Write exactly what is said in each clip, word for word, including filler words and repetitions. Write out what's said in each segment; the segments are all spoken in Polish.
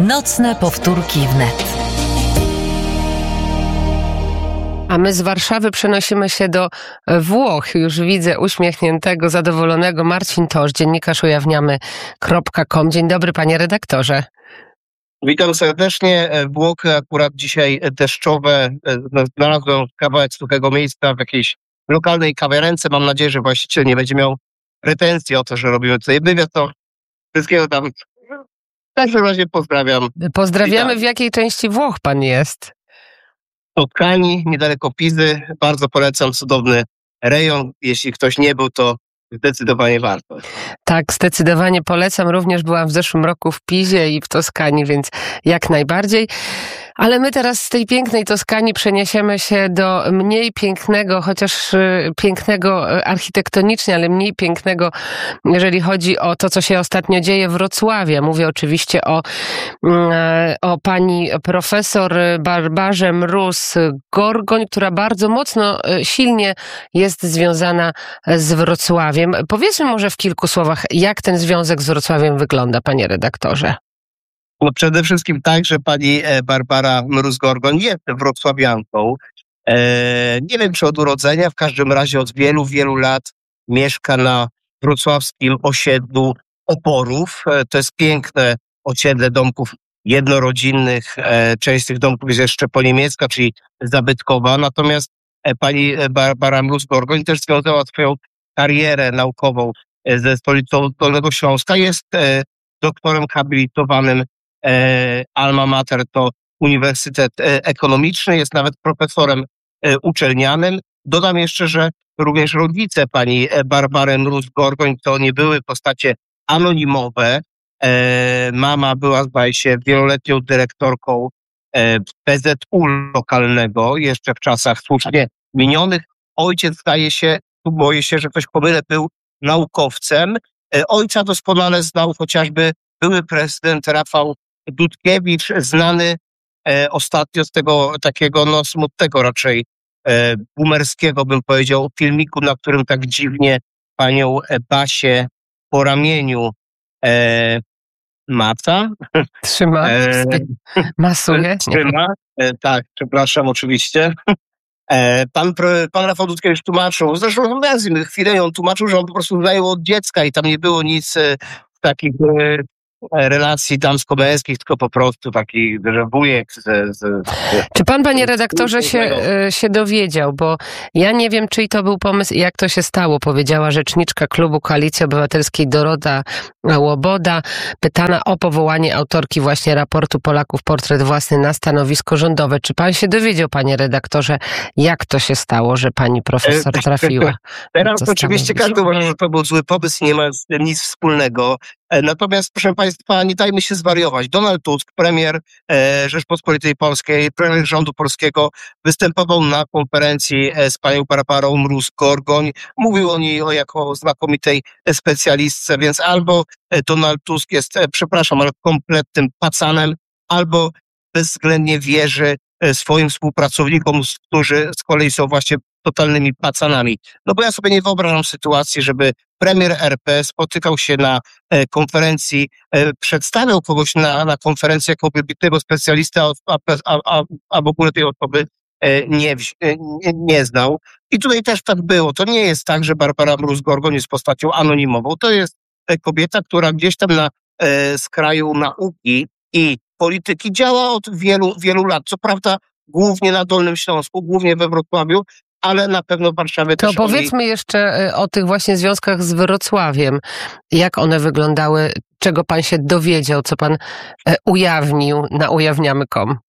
Nocne powtórki wnet. A my z Warszawy przenosimy się do Włoch. Już widzę uśmiechniętego, zadowolonego Marcin Tosz, dziennikarz ujawniamy kropka com. Dzień dobry, panie redaktorze. Witam serdecznie. Włochy akurat dzisiaj deszczowe. Znalazłem kawałek suchego miejsca w jakiejś lokalnej kawiarence. Mam nadzieję, że właściciel nie będzie miał pretensji o to, że robimy tutaj wywiad. To wszystkiego tam. W każdym razie pozdrawiam. Pozdrawiamy. W jakiej części Włoch pan jest? Toskanii, niedaleko Pizy. Bardzo polecam, cudowny rejon. Jeśli ktoś nie był, to zdecydowanie warto. Tak, zdecydowanie polecam. Również byłam w zeszłym roku w Pizie i w Toskanii, więc jak najbardziej. Ale my teraz z tej pięknej Toskanii przeniesiemy się do mniej pięknego, chociaż pięknego architektonicznie, ale mniej pięknego, jeżeli chodzi o to, co się ostatnio dzieje w Wrocławiu. Mówię oczywiście o, o pani profesor Barbarze Mróz-Gorgoń, która bardzo mocno, silnie jest związana z Wrocławiem. Powiedzmy może w kilku słowach, jak ten związek z Wrocławiem wygląda, panie redaktorze. No przede wszystkim tak, że pani Barbara Mróz-Gorgoń jest wrocławianką. E, nie wiem, czy od urodzenia, w każdym razie od wielu, wielu lat mieszka na wrocławskim osiedlu Oporów. E, to jest piękne osiedle domków jednorodzinnych. E, część z tych domków jest jeszcze po niemiecka, czyli zabytkowa. Natomiast e, pani Barbara Mróz-Gorgoń też związała swoją karierę naukową ze stolicą Dolnego Śląska. Jest e, doktorem habilitowanym e, Alma Mater to Uniwersytet e, Ekonomiczny, jest nawet profesorem e, uczelnianym. Dodam jeszcze, że również rodzice pani Barbary Mróz-Gorgoń to nie były postacie anonimowe. E, mama była, zdaje się, wieloletnią dyrektorką e, P Z U lokalnego, jeszcze w czasach słusznie minionych. Ojciec, zdaje się, tu boję się, że ktoś pomylę, był naukowcem. Ojca doskonale znał chociażby były prezydent Rafał Dudkiewicz, znany e, ostatnio z tego takiego no, smutnego raczej e, boomerskiego, bym powiedział, filmiku, na którym tak dziwnie panią Basię po ramieniu e, maca. Trzyma, e, masuje. Trzyma, e, tak, przepraszam oczywiście. Pan, pan Rafał Dudkiewicz tłumaczył, zresztą rozmawiałem chwilę ją tłumaczył, że on po prostu zajął od dziecka i tam nie było nic w takich relacji damsko-męskich, tylko po prostu taki wujek. Z, z, Czy pan, panie redaktorze, się, się dowiedział, bo ja nie wiem, czyj to był pomysł i jak to się stało, powiedziała rzeczniczka klubu Koalicji Obywatelskiej Dorota Łoboda, pytana o powołanie autorki właśnie raportu Polaków Portret Własny na stanowisko rządowe. Czy pan się dowiedział, panie redaktorze, jak to się stało, że pani profesor trafiła? Teraz oczywiście każdy uważa, że to był zły pomysł i nie ma z tym nic wspólnego. Natomiast, proszę państwa, nie dajmy się zwariować. Donald Tusk, premier e, Rzeczpospolitej Polskiej, premier rządu polskiego, występował na konferencji z panią Barbarą Mróz-Gorgoń. Mówił o niej o jako znakomitej specjalistce, więc albo Donald Tusk jest, e, przepraszam, ale kompletnym pacanem, albo bezwzględnie wierzy swoim współpracownikom, którzy z kolei są właśnie totalnymi pacanami. No bo ja sobie nie wyobrażam sytuacji, żeby premier R P spotykał się na e, konferencji, e, przedstawiał kogoś na, na konferencji jako wybitnego specjalista, a, a, a, a w ogóle tej osoby e, nie, nie, nie znał. I tutaj też tak było. To nie jest tak, że Barbara Mróz-Gorgoń jest postacią anonimową. To jest e, kobieta, która gdzieś tam na e, skraju nauki i polityki działa od wielu, wielu lat. Co prawda głównie na Dolnym Śląsku, głównie we Wrocławiu, ale na pewno w Warszawie to też. To powiedzmy oni... jeszcze o tych właśnie związkach z Wrocławiem. Jak one wyglądały, czego pan się dowiedział, co pan ujawnił na ujawniamy kropka com?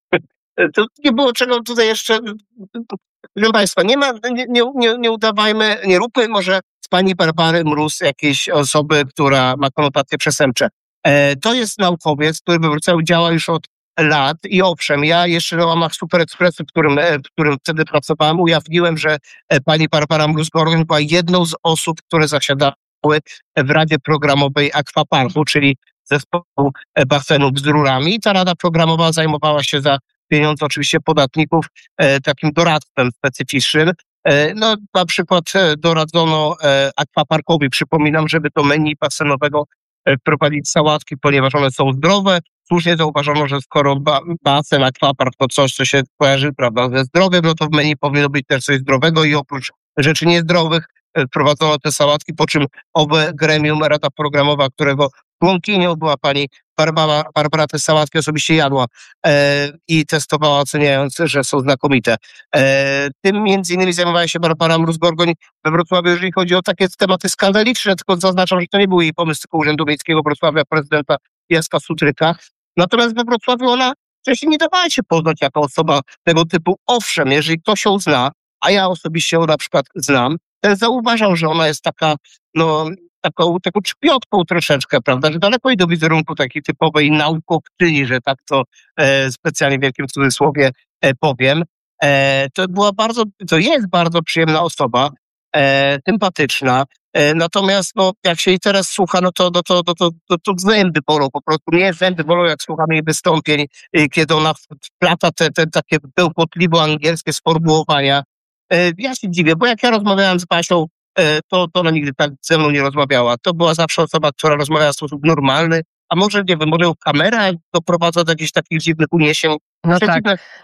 To nie było czego tutaj jeszcze... Proszę państwa, nie ma, nie, nie, nie udawajmy, nie róbmy może z pani Barbary Mróz jakiejś osoby, która ma konotacje przestępcze. E, to jest naukowiec, który we Wrocławiu działa już od lat i owszem, ja jeszcze na łamach Super Expressu, w którym, w którym wtedy pracowałem, ujawniłem, że pani Barbara Mróz-Gorgoń była jedną z osób, które zasiadały w Radzie Programowej Aquaparku, czyli zespołu basenów z rurami. I ta Rada Programowa zajmowała się za pieniądze oczywiście podatników takim doradztwem specyficznym. No, na przykład doradzono Aquaparkowi, przypominam, żeby do menu basenowego wprowadzić sałatki, ponieważ one są zdrowe, słusznie zauważono, że skoro ba, basen, akwapart to coś, co się kojarzy, prawda, ze zdrowiem, no to w menu powinno być też coś zdrowego i oprócz rzeczy niezdrowych wprowadzono te sałatki, po czym owe gremium, Rada Programowa, którego członkinią była pani Barbara, Barbara te sałatki osobiście jadła e, i testowała, oceniając, że są znakomite. E, tym między innymi zajmowała się Barbara Mróz-Gorgoń we Wrocławiu, jeżeli chodzi o takie tematy skandaliczne, tylko zaznaczam, że to nie był jej pomysł, tylko Urzędu Miejskiego Wrocławia, prezydenta Jacka Sutryka. Natomiast we Wrocławiu ona wcześniej nie dawała się poznać jako osoba tego typu. Owszem, jeżeli ktoś ją zna, a ja osobiście ją na przykład znam, ten zauważał, że ona jest taka, no, taką, taką czpiotką troszeczkę, prawda, że daleko i do wizerunku takiej typowej naukowczyni, że tak to e, specjalnie w wielkim cudzysłowie e, powiem. E, to była bardzo, to jest bardzo przyjemna osoba, e, sympatyczna, e, natomiast no, jak się jej teraz słucha, no to, no to, no to, to, to zęby bolą po prostu. Nie zęby bolą, jak słucham jej wystąpień, e, kiedy ona wplata te, te takie bełkotliwo angielskie sformułowania. E, ja się dziwię, bo jak ja rozmawiałem z Basią, to, to ona nigdy tak ze mną nie rozmawiała. To była zawsze osoba, która rozmawiała w sposób normalny, a może, nie wiem, może kamera doprowadza do jakichś takich dziwnych uniesień. No tak.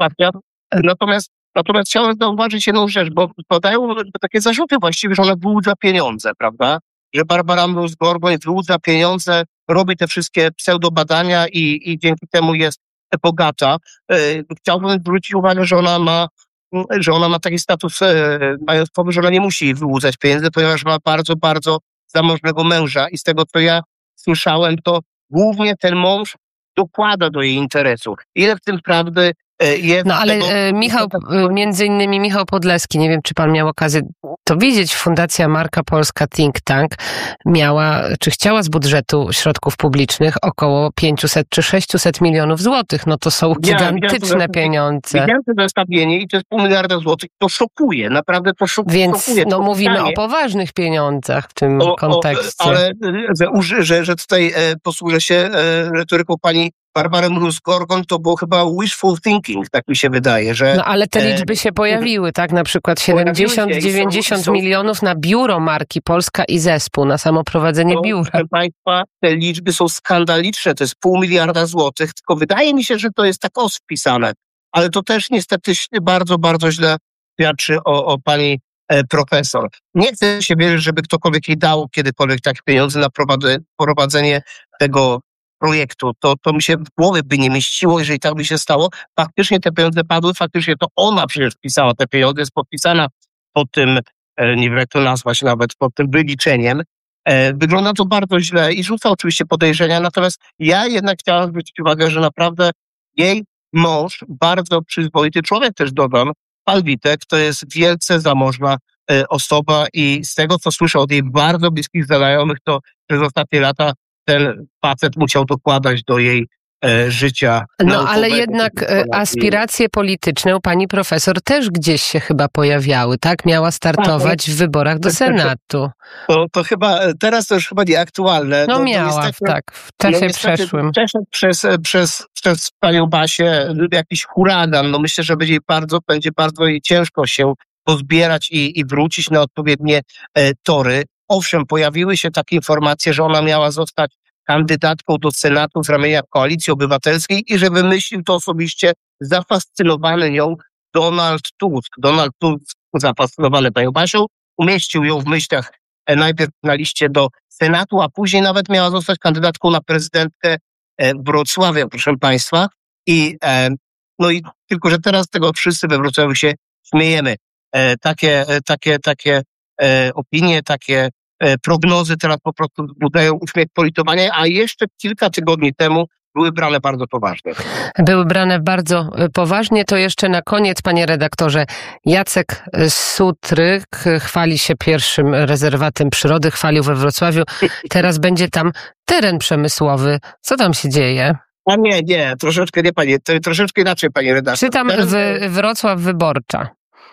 Natomiast, natomiast chciałem zauważyć jedną rzecz, bo podają takie zarzuty właściwie, że ona wyłudza pieniądze, prawda? Że Barbara Mróz-Gorgoń wyłudza pieniądze, robi te wszystkie pseudobadania i, i dzięki temu jest bogata. Chciałbym zwrócić uwagę, że ona ma że ona ma taki status e, majątkowy, że ona nie musi wyłudzać pieniędzy, ponieważ ma bardzo, bardzo zamożnego męża i z tego, co ja słyszałem, to głównie ten mąż dokłada do jej interesu. Ile w tym prawdy e, jest... No ale tego, e, Michał, e, między innymi Michał Podleski, nie wiem, czy pan miał okazję to widzieć, Fundacja Marka Polska Think Tank miała, czy chciała z budżetu środków publicznych około pięćset czy sześćset milionów złotych. No to są gigantyczne ja, pieniądze. Widziałem to zestawienie i to jest pół miliarda złotych. To szokuje, naprawdę to szokuje. Więc szokuje, no to mówimy pytanie. o poważnych pieniądzach w tym o, kontekście. O, ale że, że, że tutaj e, posługuje się e, retoryką pani Barbary Mróz-Gorgoń, to było chyba wishful thinking, tak mi się wydaje, że... No ale te liczby się pojawiły, tak? Na przykład siedemdziesiąt dziewięćdziesiąt milionów na biuro marki Polska i zespół, na samo prowadzenie to, biura. Proszę Państwa, te liczby są skandaliczne, to jest pół miliarda złotych, tylko wydaje mi się, że to jest tak os wpisane, ale to też niestety bardzo, bardzo źle świadczy o, o pani e, profesor. Nie chcę się wierzyć, żeby ktokolwiek jej dał kiedykolwiek takie pieniądze na prowadzenie tego projektu, to, to mi się w głowie by nie mieściło, jeżeli tak by się stało. Faktycznie te pieniądze padły, faktycznie to ona przecież wpisała te pieniądze, jest podpisana pod tym, nie wiem jak to nazwać nawet, pod tym wyliczeniem. Wygląda to bardzo źle i rzuca oczywiście podejrzenia, natomiast ja jednak chciałam zwrócić uwagę, że naprawdę jej mąż, bardzo przyzwoity człowiek też dodam, pan Witek, to jest wielce zamożna osoba i z tego, co słyszę od jej bardzo bliskich znajomych, to przez ostatnie lata ten facet musiał dokładać do jej e, życia. No ale jednak aspiracje polityczne u pani profesor też gdzieś się chyba pojawiały, tak? Miała startować w wyborach do Senatu. To, to chyba, teraz to już chyba nieaktualne. No, no miała, niestety, tak, w czasie no, przeszłym. Przeszedł przez, przez, przez panią Basię jakiś huragan. No myślę, że będzie bardzo, będzie bardzo jej ciężko się pozbierać i, i wrócić na odpowiednie e, tory. Owszem, pojawiły się takie informacje, że ona miała zostać kandydatką do Senatu z ramienia Koalicji Obywatelskiej i że wymyślił to osobiście zafascynowany nią Donald Tusk. Donald Tusk, zafascynowany panią Basią, umieścił ją w myślach najpierw na liście do Senatu, a później nawet miała zostać kandydatką na prezydentkę Wrocławia, proszę państwa. I, no i tylko, że teraz tego wszyscy we Wrocławiu się śmiejemy. Takie, takie, takie opinie, takie prognozy teraz po prostu budają uśmiech politowania, a jeszcze kilka tygodni temu były brane bardzo poważnie. Były brane bardzo poważnie. To jeszcze na koniec, panie redaktorze, Jacek Sutryk chwali się pierwszym rezerwatem przyrody, chwalił we Wrocławiu. Teraz będzie tam teren przemysłowy. Co tam się dzieje? A nie, nie, troszeczkę nie, panie, troszeczkę inaczej, panie redaktor. Czytam w Wrocław Wyborcza.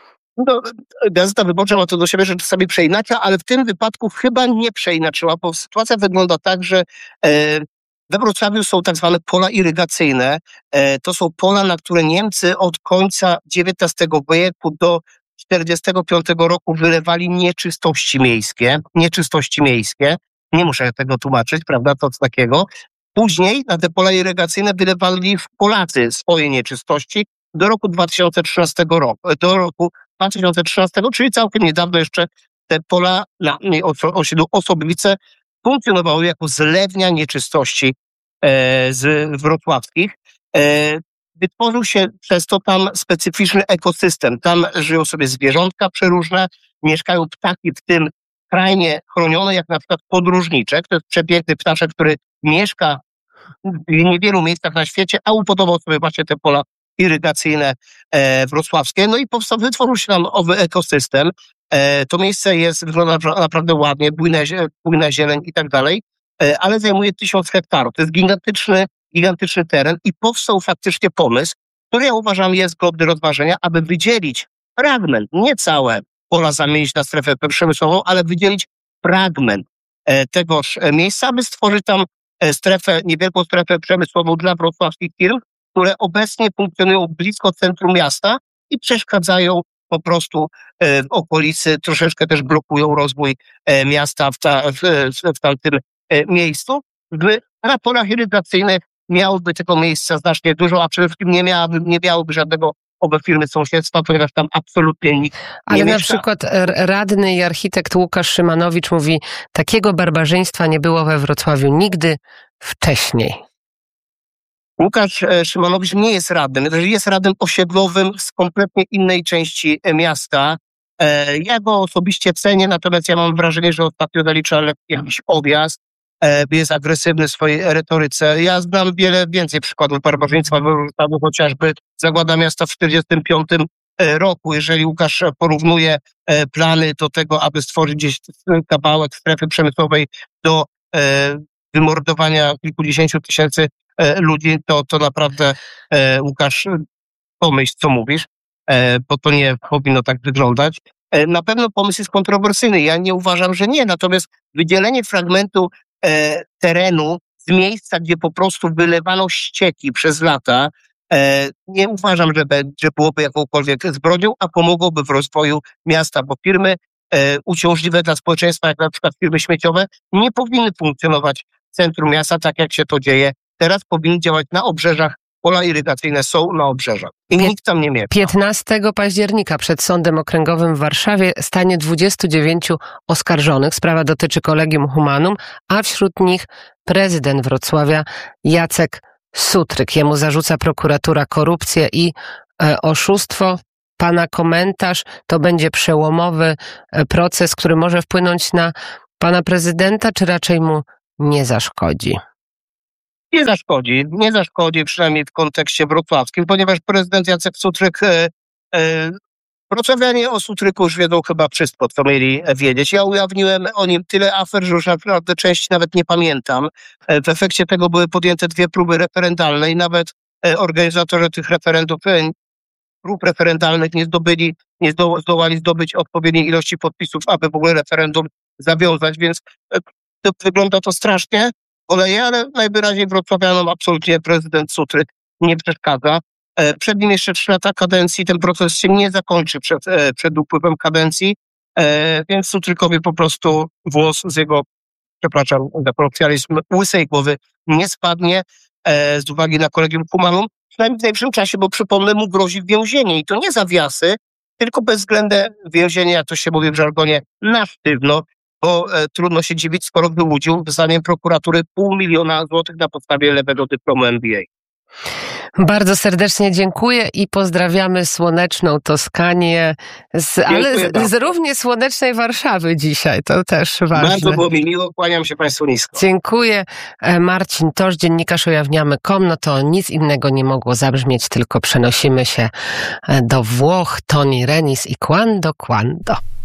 No, Gazeta Wyborcza ma to do siebie, że czasami przeinacza, ale w tym wypadku chyba nie przeinaczyła, bo sytuacja wygląda tak, że e, we Wrocławiu są tak zwane pola irygacyjne. E, to są pola, na które Niemcy od końca dziewiętnastego wieku do czterdziestego piątego roku wylewali nieczystości miejskie. Nieczystości miejskie. Nie muszę tego tłumaczyć, prawda, to co takiego. Później na te pola irygacyjne wylewali Polacy swoje nieczystości do roku dwa tysiące trzynastego roku, do roku dwa tysiące trzynastego, czyli całkiem niedawno jeszcze te pola na osiedlu Osoblice funkcjonowały jako zlewnia nieczystości e, z wrocławskich. E, wytworzył się przez to tam specyficzny ekosystem. Tam żyją sobie zwierzątka przeróżne, mieszkają ptaki, w tym krajnie chronione, jak na przykład podróżniczek. To jest przepiękny ptaszek, który mieszka w niewielu miejscach na świecie, a upodobał sobie właśnie te pola irygacyjne e, wrocławskie. No i powstał, wytworzył się tam owy ekosystem. E, to miejsce jest, wygląda naprawdę ładnie, bujna, bujna zieleń i tak dalej, e, ale zajmuje tysiąc hektarów. To jest gigantyczny, gigantyczny teren i powstał faktycznie pomysł, który ja uważam jest godny rozważenia, aby wydzielić fragment, nie całe pola zamienić na strefę przemysłową, ale wydzielić fragment e, tegoż miejsca, aby stworzyć tam strefę, niewielką strefę przemysłową dla wrocławskich firm, które obecnie funkcjonują blisko centrum miasta i przeszkadzają po prostu w okolicy, troszeczkę też blokują rozwój miasta w, ta, w, w tamtym miejscu. Na polach irygacyjnych miałoby tego miejsca znacznie dużo, a przede wszystkim nie miałoby, nie miałoby żadnego owe firmy sąsiedztwa, ponieważ tam absolutnie nikt nie Ale mieszka. na przykład radny i architekt Łukasz Szymanowicz mówi, takiego barbarzyństwa nie było we Wrocławiu nigdy wcześniej. Łukasz Szymanowicz nie jest radnym, jest radnym osiedlowym z kompletnie innej części miasta. Ja go osobiście cenię, natomiast ja mam wrażenie, że ostatnio zalicza jakiś objazd, jest agresywny w swojej retoryce. Ja znam wiele więcej przykładów barbarzyństwa, chociażby zagłada miasta w czterdziestym piątym roku. Jeżeli Łukasz porównuje plany do tego, aby stworzyć gdzieś kawałek strefy przemysłowej do wymordowania kilkudziesięciu tysięcy ludzi, to, to naprawdę Łukasz, pomyśl, co mówisz, bo to nie powinno tak wyglądać. Na pewno pomysł jest kontrowersyjny. Ja nie uważam, że nie. Natomiast wydzielenie fragmentu e, terenu z miejsca, gdzie po prostu wylewano ścieki przez lata, e, nie uważam, że, be, że byłoby jakąkolwiek zbrodnią, a pomogłoby w rozwoju miasta, bo firmy e, uciążliwe dla społeczeństwa, jak na przykład firmy śmieciowe, nie powinny funkcjonować w centrum miasta, tak jak się to dzieje. Teraz powinny działać na obrzeżach. Pola irygacyjne są na obrzeżach i nikt tam nie mieszka. piętnastego października przed Sądem Okręgowym w Warszawie stanie dwudziestu dziewięciu oskarżonych. Sprawa dotyczy Collegium Humanum, a wśród nich prezydent Wrocławia Jacek Sutryk. Jemu zarzuca prokuratura korupcję i e, oszustwo. Pana komentarz, to będzie przełomowy proces, który może wpłynąć na pana prezydenta, czy raczej mu nie zaszkodzi? Nie zaszkodzi, nie zaszkodzi przynajmniej w kontekście wrocławskim, ponieważ prezydent Jacek Sutryk, e, e, wrocławianie o Sutryku już wiedzą chyba wszystko, co mieli wiedzieć. Ja ujawniłem o nim tyle afer, że już naprawdę części nawet nie pamiętam. E, w efekcie tego były podjęte dwie próby referendalne i nawet e, organizatorzy tych referendów, e, prób referendalnych nie zdobyli, nie zdo, zdołali zdobyć odpowiedniej ilości podpisów, aby w ogóle referendum zawiązać, więc e, to, wygląda to strasznie. Oleje, ale najwyraźniej wrocławianom absolutnie prezydent Sutryk nie przeszkadza. Przed nim jeszcze trzy lata kadencji, ten proces się nie zakończy przed, przed upływem kadencji, więc Sutrykowi po prostu włos z jego, przepraszam za kolokwializm, łysej głowy nie spadnie z uwagi na Collegium Humanum, przynajmniej w najbliższym czasie, bo przypomnę, mu grozi więzienie i to nie zawiasy, tylko bezwzględne więzienie, jak to się mówi w żargonie, na sztywno, bo e, trudno się dziwić, skoro wyłudził zdaniem prokuratury pół miliona złotych na podstawie lewego dyplomu M B A. Bardzo serdecznie dziękuję i pozdrawiamy słoneczną Toskanię, z, ale z, z równie słonecznej Warszawy dzisiaj, to też ważne. Bardzo było mi miło, kłaniam się Państwu nisko. Dziękuję. Marcin Tosz, dziennikarz ujawniamy kropka com, no to nic innego nie mogło zabrzmieć, tylko przenosimy się do Włoch, Toni Renis i Quando Quando.